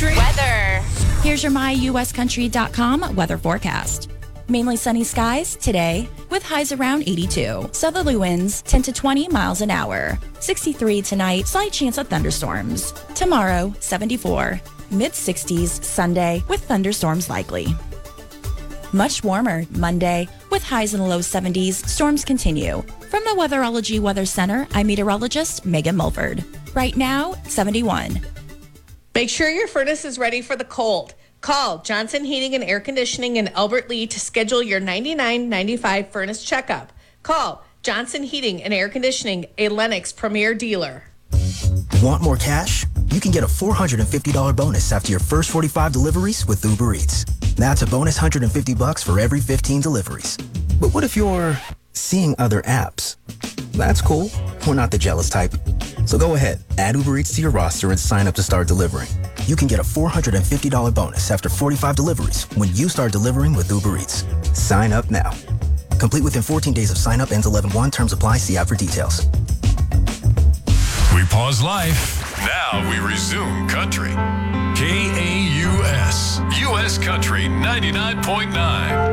Country weather. Here's your myuscountry.com weather forecast. Mainly sunny skies today with highs around 82. Southerly winds 10 to 20 miles an hour. 63 tonight, slight chance of thunderstorms. Tomorrow, 74. Mid-60s Sunday with thunderstorms likely. Much warmer Monday with highs in the low 70s. Storms continue. From the Weatherology Weather Center, I'm meteorologist Megan Mulford. Right now, 71. Make sure your furnace is ready for the cold. Call Johnson Heating and Air Conditioning in Albert Lee to schedule your $99.95 furnace checkup. Call Johnson Heating and Air Conditioning, a Lennox Premier dealer. Want more cash? You can get a $450 bonus after your first 45 deliveries with Uber Eats. That's a bonus $150 for every 15 deliveries. But what if you're seeing other apps? That's cool. We're not the jealous type. So go ahead, add Uber Eats to your roster and sign up to start delivering. You can get a $450 bonus after 45 deliveries when you start delivering with Uber Eats. Sign up now. Complete within 14 days of sign up. Ends 11/1. Terms apply. See app for details. We pause life. Now we resume country. KAUS, US Country 99.9.